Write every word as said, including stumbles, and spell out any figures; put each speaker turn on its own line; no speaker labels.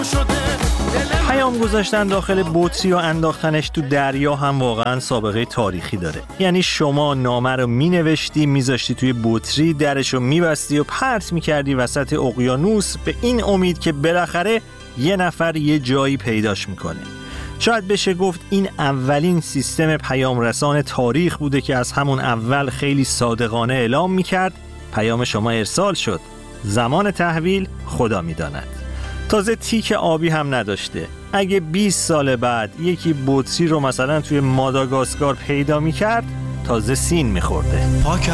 پیام گذاشتن داخل بطری و انداختنش تو دریا هم واقعا سابقه تاریخی داره. یعنی شما نامه رو مینوشتی، میذاشتی توی بطری، درش رو میبستی و پرت میکردی وسط اقیانوس به این امید که بالاخره یه نفر یه جایی پیداش میکنه. شاید بشه گفت این اولین سیستم پیام رسان تاریخ بوده که از همون اول خیلی صادقانه اعلام میکرد پیام شما ارسال شد، زمان تحویل خدا میداند. تازه تیک آبی هم نداشته. اگه بیست سال بعد یکی بطری رو مثلا توی ماداگاسکار پیدا میکرد تازه سین میخورده.